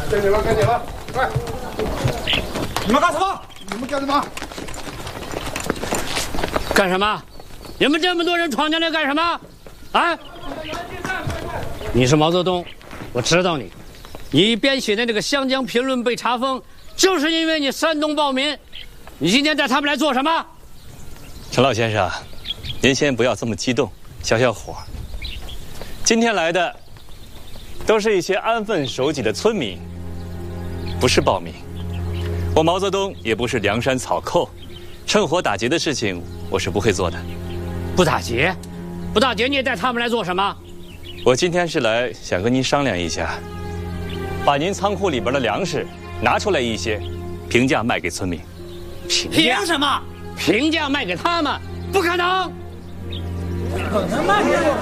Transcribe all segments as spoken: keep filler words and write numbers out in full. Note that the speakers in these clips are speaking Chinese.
跟紧了，跟紧了，快！ 你们干什么？ 你们干什么？ 干什么？你们这么多人闯进来干什么？啊？你是毛泽东，我知道你。你编写的那个《湘江评论》被查封，就是因为你煽动暴民。你今天带他们来做什么？ 陈老先生，您先不要这么激动，消消火。今天来的都是一些安分守己的村民，不是暴民。我毛泽东也不是梁山草寇，趁火打劫的事情我是不会做的。 不打劫？不打劫你也带他们来做什么？ 我今天是来想跟您商量一下，把您仓库里边的粮食拿出来一些，平价卖给村民。 平价？凭什么？平价卖给他们？不可能！ 可能卖给我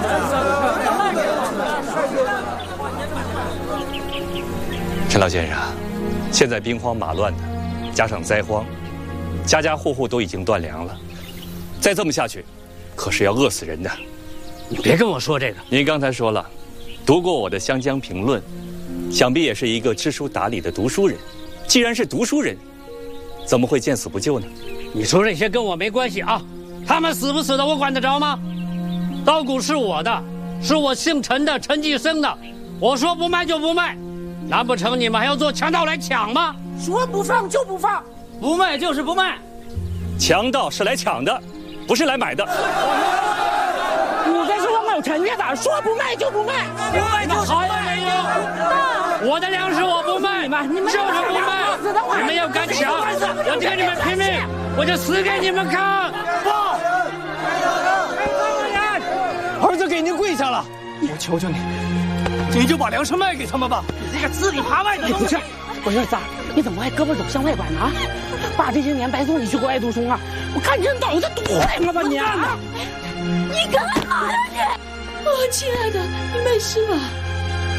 们？陈老先生，现在兵荒马乱的，加上灾荒，家家户户都已经断粮了，再这么下去，可是要饿死人的。 你别跟我说这个。 您刚才说了，读过我的《湘江评论》，想必也是一个知书达理的读书人。既然是读书人，怎么会见死不救呢？ 你说这些跟我没关系啊！他们死不死的，我管得着吗？稻谷是我的，是我姓陈的，陈继生的。我说不卖就不卖，难不成你们还要做强盗来抢吗？ 说不放就不放，不卖就是不卖。 强盗是来抢的，不是来买的。 你这是我有陈家的，说不卖就不卖，不卖就好没有。我的粮食我不卖， 你们就是不卖。你们要敢抢，我就跟你们拼命，我就死给你们看！ 不，儿子给您跪下了，我求求你，你就把粮食卖给他们吧。 你这个吃里扒外的东西！ 我说三，你怎么还胳膊肘向外拐呢？啊，爸这些年白送你去国外读书啊！我看你这脑子多坏了吧你啊！ 你干嘛呀你？哦，亲爱的，你没事吧？